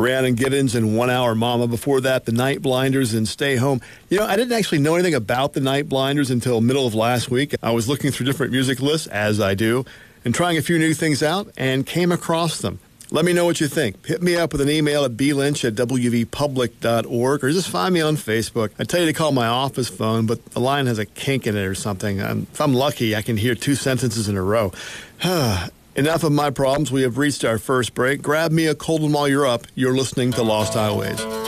Rhiannon Giddens and 1 Hour Mama. Before that, the Night Blinders and Stay Home. You know, I didn't actually know anything about the Night Blinders until middle of last week. I was looking through different music lists, as I do, and trying a few new things out, and came across them. Let me know what you think. Hit me up with an email at blynch@wvpublic.org, or just find me on Facebook. I tell you to call my office phone, but the line has a kink in it or something. If I'm lucky, I can hear 2 sentences in a row. Enough of my problems. We have reached our first break. Grab me a cold one while you're up. You're listening to Lost Highways.